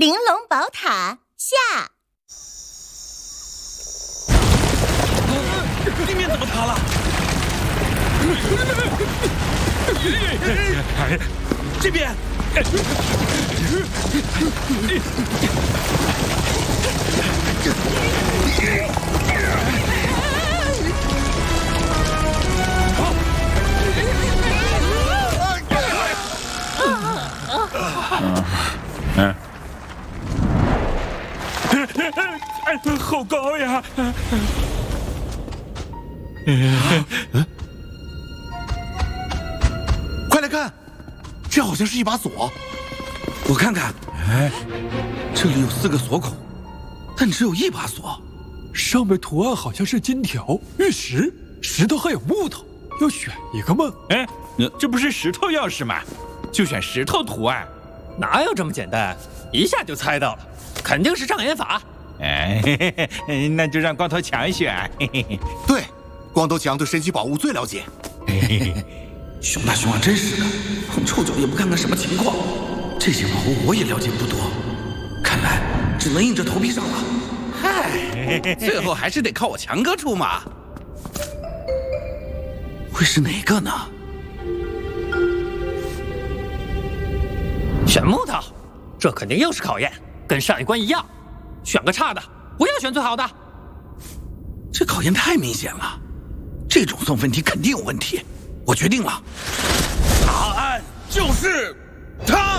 玲珑宝塔下。 地面怎么塌了？这边。好高呀！ 快来看，这好像是一把锁。 我看看，这里有4个锁口，但只有1把锁。 上面图案好像是金条、玉石、石头还有木头，要选一个吗？ 这不是石头钥匙吗？就选石头图案。 哪有这么简单？一下就猜到了，肯定是障眼法。 那就让光头强选。 对，光头强对神奇宝物最了解。 熊大熊啊，真是的，碰臭脚也不看看什么情况。这些宝物我也了解不多，看来只能硬着头皮上了。 嗨，最后还是得靠我强哥出马。 会是哪个呢？ 选木头，这肯定又是考验，跟上一关一样。选个差的，不要选最好的。 这考验太明显了，这种送分题肯定有问题。我决定了， 答案就是他。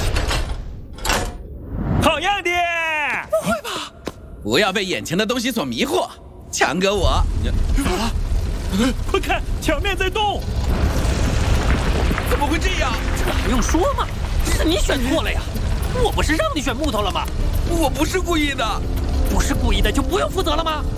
好样的！ 不会吧？ 不要被眼前的东西所迷惑，强哥我。 快看，墙面在动！ 怎么会这样？ 这还用说吗？是你选错了呀！我不是让你选木头了吗？ 我不是故意的。 不是故意的就不用负责了吗？